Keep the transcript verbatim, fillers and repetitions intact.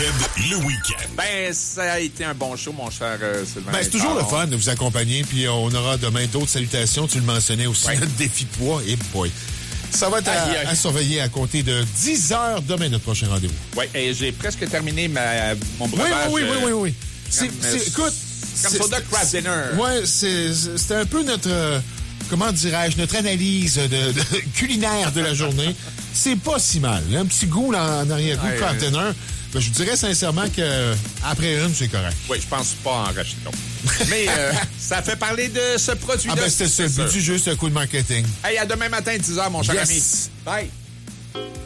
le week-end. Ben, ça a été un bon show, mon cher euh, Sylvain. Ben, c'est toujours le fun de vous accompagner, puis on aura demain d'autres salutations. Tu le mentionnais aussi, ouais. notre défi poids. Et boy, ça va être à, aïe, aïe. à surveiller à compter de dix heures demain, notre prochain rendez-vous. Oui, et j'ai presque terminé ma, mon Oui, breuvage. oui, oui, oui, oui, oui. Comme, C'est, c'est, écoute... Comme soda craft dinner. Oui, c'est, c'était un peu notre... Euh, comment dirais-je, notre analyse de, de, culinaire de la journée. C'est pas si mal. Un petit goût là, en arrière-goût, ouais, craft dinner. Ben, je vous dirais sincèrement que après une, c'est correct. Oui, je pense pas en racheter d'autres. Mais euh, ça fait parler de ce produit-là. Ah ben, c'était ça. Le but du jeu, c'est un coup de marketing. Hey, à demain matin, dix heures, mon cher yes. ami. Bye.